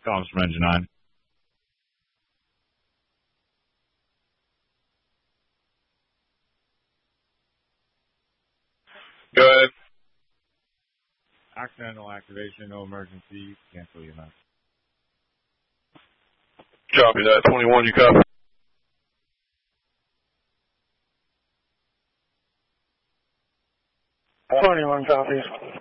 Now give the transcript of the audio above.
Comms from Engine 9. Go ahead. Accidental activation, no emergency, cancel EMS. Copy that. 21, you copy? One copies.